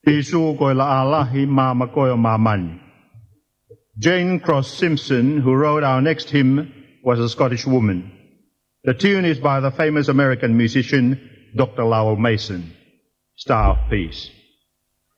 Pisu koy la alahi mama koyo maman. Jane Cross Simpson, who wrote our next hymn, was a Scottish woman. The tune is by the famous American musician, Dr. Lowell Mason. Star of Peace.